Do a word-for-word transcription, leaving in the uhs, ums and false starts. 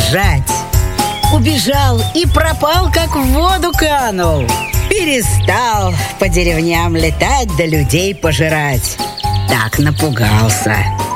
бежать. Убежал и пропал, как в воду канул. Перестал по деревням летать, да людей пожирать. Так напугался.